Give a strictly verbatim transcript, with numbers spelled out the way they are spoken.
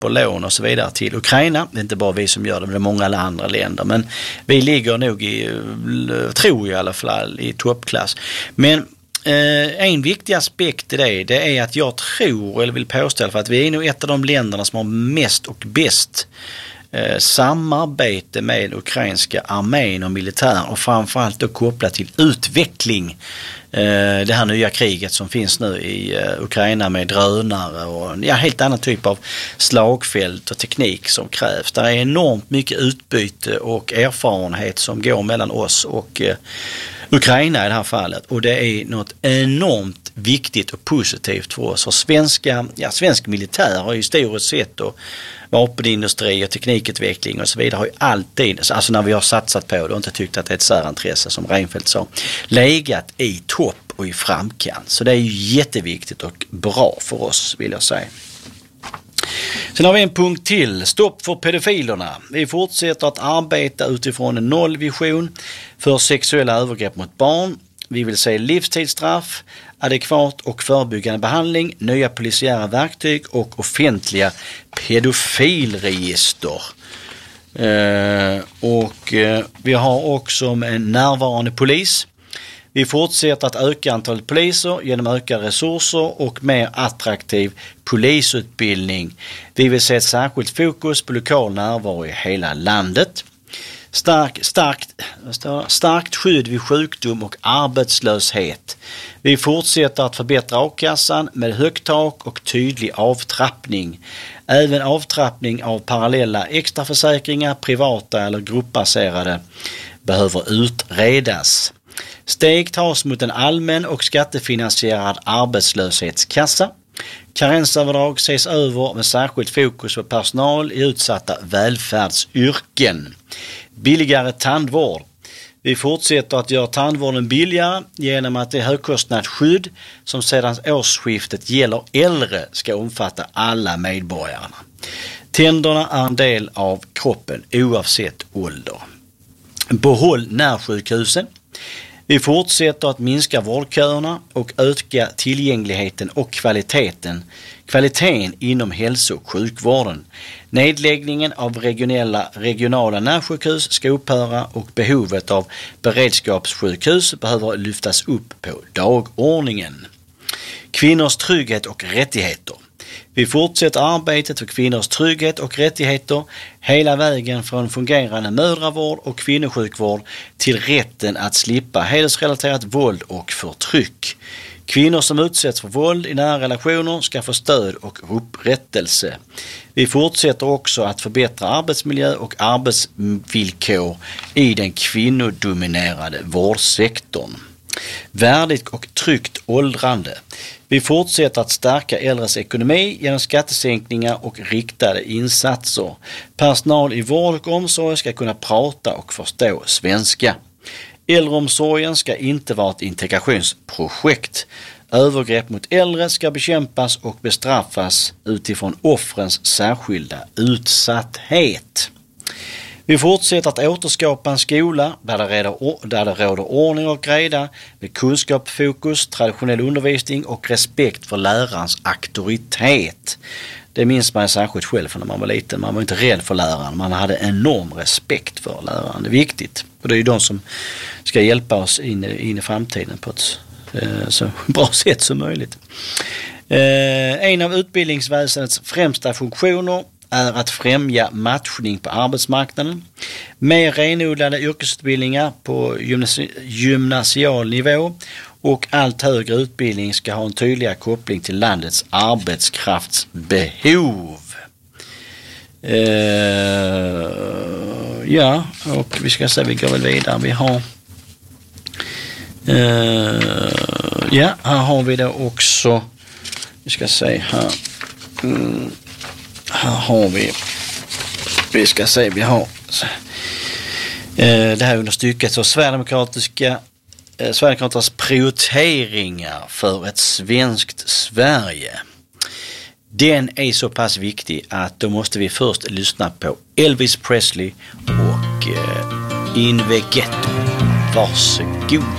och lån och så vidare till Ukraina. Det är inte bara vi som gör det, men det är många alla andra länder. Men vi ligger nog i, tror jag i alla fall, i toppklass. Men Eh, en viktig aspekt i det, det är att jag tror, eller vill påstå för att vi är nog ett av de länderna som har mest och bäst eh, samarbete med ukrainska armén och militär, och framförallt då kopplat till utveckling. Eh, det här nya kriget som finns nu i eh, Ukraina med drönare och ja, helt annan typ av slagfält och teknik som krävs. Det är enormt mycket utbyte och erfarenhet som går mellan oss och eh, Ukraina i det här fallet, och det är något enormt viktigt och positivt för oss. För svenska, ja, svensk militär har ju historiskt sett, och vapenindustri och teknikutveckling och så vidare har ju alltid, alltså när vi har satsat på det och inte tyckt att det är ett särintresse som Reinfeldt sa, legat i topp och i framkant. Så det är ju jätteviktigt och bra för oss, vill jag säga. Sen har vi en punkt till. Stopp för pedofilerna. Vi fortsätter att arbeta utifrån en nollvision för sexuella övergrepp mot barn. Vi vill se livstidsstraff, adekvat och förebyggande behandling, nya polisiära verktyg och offentliga pedofilregister. Eh, och eh, vi har också en närvarande polis. Vi fortsätter att öka antalet poliser genom ökade resurser och mer attraktiv polisutbildning. Vi vill se ett särskilt fokus på lokal närvaro i hela landet. Stark, starkt, starkt skydd vid sjukdom och arbetslöshet. Vi fortsätter att förbättra a-kassan med högt tak och tydlig avtrappning. Även avtrappning av parallella extraförsäkringar, privata eller gruppbaserade, behöver utredas. Steg tas mot en allmän och skattefinansierad arbetslöshetskassa. Karensöverdrag ses över med särskilt fokus på personal i utsatta välfärdsyrken. Billigare tandvård. Vi fortsätter att göra tandvården billigare genom att det högkostnadsskydd som sedan årsskiftet gäller äldre ska omfatta alla medborgarna. Tänderna är en del av kroppen oavsett ålder. Behåll närsjukhusen. Vi fortsätter att minska vårdköerna och öka tillgängligheten och kvaliteten, kvaliteten inom hälso- och sjukvården. Nedläggningen av regionala, regionala närsjukhus ska upphöra och behovet av beredskapssjukhus behöver lyftas upp på dagordningen. Kvinnors trygghet och rättigheter. Vi fortsätter arbetet för kvinnors trygghet och rättigheter hela vägen från fungerande mödravård och kvinnosjukvård till rätten att slippa hedersrelaterat våld och förtryck. Kvinnor som utsätts för våld i nära relationer ska få stöd och upprättelse. Vi fortsätter också att förbättra arbetsmiljö och arbetsvillkor i den kvinnodominerade vårdsektorn. Värdigt och tryggt åldrande. Vi fortsätter att stärka äldres ekonomi genom skattesänkningar och riktade insatser. Personal i vård och omsorg ska kunna prata och förstå svenska. Äldreomsorgen ska inte vara ett integrationsprojekt. Övergrepp mot äldre ska bekämpas och bestraffas utifrån offrens särskilda utsatthet. Vi fortsätter att återskapa en skola där det, reda, där det råder ordning och reda med kunskap, fokus, traditionell undervisning och respekt för lärarens auktoritet. Det minns man särskilt själv för när man var liten. Man var inte rädd för läraren. Man hade enorm respekt för läraren. Det är viktigt. Och det är ju de som ska hjälpa oss in, in i framtiden på ett eh, så bra sätt som möjligt. Eh, en av utbildningsväsendets främsta funktioner är att främja matchning på arbetsmarknaden. Mer renodlade yrkesutbildningar på gymnasi- gymnasial nivå och allt högre utbildning ska ha en tydligare koppling till landets arbetskraftsbehov. Uh, ja, och vi ska se, vi går väl vidare. Vi har uh, ja, här har vi det också. Vi ska se här. Mm. Här har vi, vi ska se, vi har eh, det här under stycket så Sverigedemokratiska, eh, Sverigedemokraternas prioriteringar för ett svenskt Sverige. Den är så pass viktig att då måste vi först lyssna på Elvis Presley och eh, In the Ghetto. Varsågod.